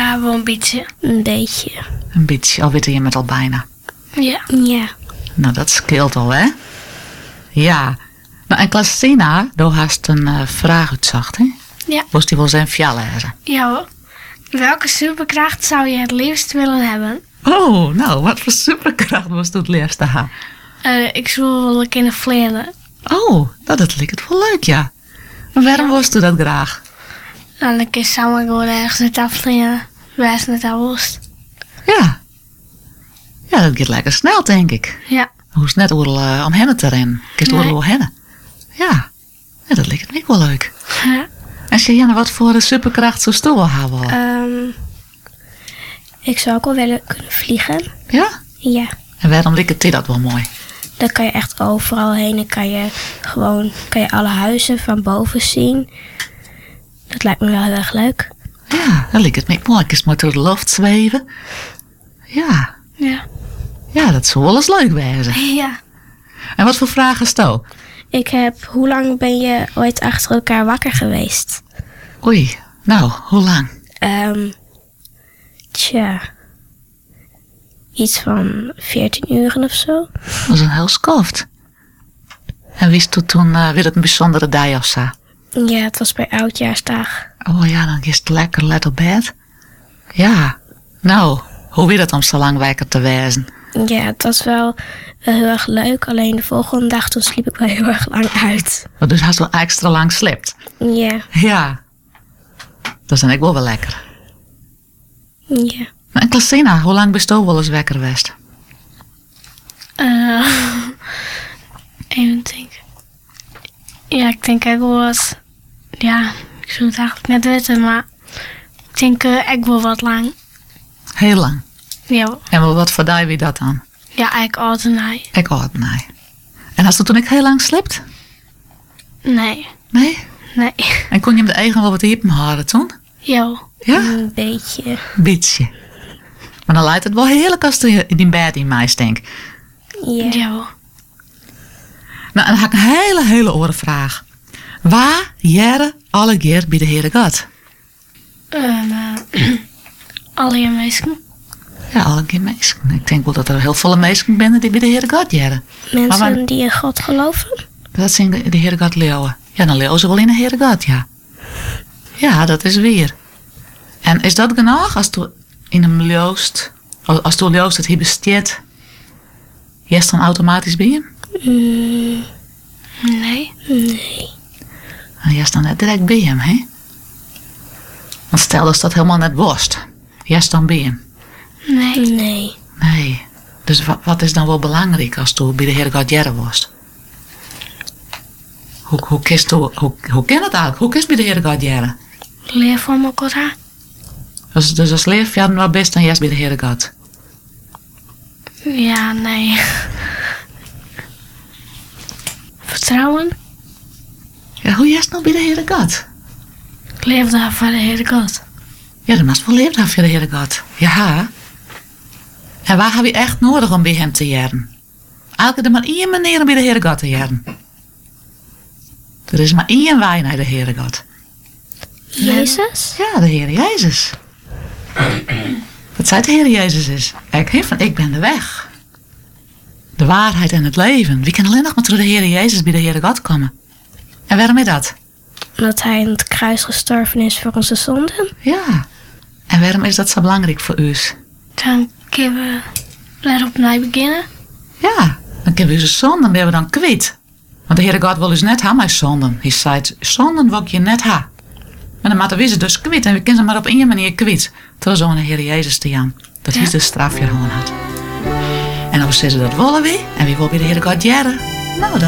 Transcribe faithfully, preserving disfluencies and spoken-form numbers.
Ja, wel een beetje. Een beetje. Een beetje, al weet je met al bijna. Ja. Ja. Nou, dat scheelt al, hè? Ja. Nou, en Klasina, daar hast een uh, vraag uitzocht, hè? Ja. Was die wel zijn via lezen? Ja hoor. Welke superkracht zou je het liefst willen hebben? Oh, nou, wat voor superkracht was het liefst ha? Uh, ik zou willen kunnen vliegen. Oh, nou, dat lijkt het wel leuk, ja. En waarom Ja. was u dat graag? Dan een keer samen gewoon ergens naartoe vliegen. Waar is het al worst? Ja. Ja, dat gaat lekker snel, denk ik. Ja. Hoe is het net oorlog uh, om hennen te rennen? Kist Nee. oorlog hennen? Ja. Ja, dat lijkt me ook wel leuk. Ja. En Sjane, wat voor een superkracht zou je wel hebben? Um, ik zou ook wel willen kunnen vliegen. Ja? Ja. En waarom lijkt het je dat wel mooi? Dan kan je echt overal heen. Dan kan je gewoon kan je alle huizen van boven zien. Dat lijkt me wel heel erg leuk. Ja, dan lijkt het me ook mooi. Ik is maar door de lucht zweven. Ja. Ja. Ja, dat zou wel eens leuk wezen. Ja. En wat voor vragen stel? Ik heb, hoe lang ben je ooit achter elkaar wakker geweest? Oei, nou, hoe lang? Um, tja, iets van veertien uren of zo. Dat is een heel skoft. En wist u toen uh, weer het een bijzondere dag of zo? Ja, het was bij Oudjaarsdag. Oh ja, dan is het lekker let op bed. Ja, nou, hoe weer het om zo lang wakker te wezen? Ja, het was wel, wel heel erg leuk. Alleen de volgende dag toen sliep ik wel heel erg lang uit. Oh, dus had wel extra lang slept. Ja, Ja, dat is dan ook wel wel lekker. ja. En Klasina, hoe lang bist u wel eens wakker geweest? Uh, even denken. Ja, ik denk ik wel wat. Ja, ik zou het eigenlijk net weten, maar ik denk uh, ik wel wat lang. Heel lang. Ja, En wat voor dag wie dat dan? ja eigenlijk altijd nee. Ik hoor nee. En had u toen ik heel lang slept? Nee, Nee? nee. En kon je hem de eigen wel wat diepen houden toen? Ja, Ja? Een beetje. Een beetje. Maar dan lijkt het wel heerlijk als je in die bed in mij denkt. Ja. ja. Nou, en dan heb ik een hele, hele oren vraag. Waar jaren alle keer bij de Heere God? Um, uh, alle je mensen. Ja, alle keer mensen. Ik denk wel dat er heel veel mensen zijn die bij de Heere God jaren. Mensen Maar waar- die in God geloven. Dat zijn de, de Heere God leeuwen. Ja, dan leeuwen ze wel in de Heere God, ja. Ja, dat is weer. En is dat genoeg als je in een leeuwst, als als je leeuwst het hier besteedt, je dan automatisch bij hem? Mm, Nee. nee. En je is dan net direct bij hem, hè? Want stel dat dat helemaal net worst. Je is dan bij hem. Nee. Nee. Nee. Dus wat, wat is dan wel belangrijk als je bij de Heere God jaren worst? Hoe, hoe, kist, hoe, hoe, hoe kan het eigenlijk? Hoe kist bij de Heere God jaren? Leer van elkaar. Dus, dus als leef je dan wel best dan juist bij de Heere God. Ja, nee. Vertrouwen. Ja, hoe juist nou bij de Heere God? Ik leef daar voor de Heere God. Ja, dan moet wel leven voor de Heere God. Ja. En waar heb je echt nodig om bij hem te jaren? Elke er maar één manier om bij de Heere God te jaren. Er is maar één wij naar de Heere God. Jezus? Ja, de Heer Jezus. Wat zei de Heer Jezus is? Ik, he, van, ik ben de weg. De waarheid en het leven. Wie kan alleen nog maar door de Heer Jezus bij de Heere God komen? En waarom is dat? Omdat hij aan het kruis gestorven is voor onze zonden. Ja. En waarom is dat zo belangrijk voor u? Dan kunnen we weer opnieuw beginnen. Ja, dan kunnen we onze zonden ben we dan kwijt. Want de Heere God wil dus net ha mijn zonden. Hij zei, zonden wil ik je net ha. Maar dan moeten we ze dus kwijt. En we kunnen ze maar op één manier kwijt. Terwijl zo'n Heer Jezus te jan. Dat hij Ja. de straf je gewoon had. En dan zeggen ze dat willen we. En wie wil bij de Heere God jaren? Nou, dan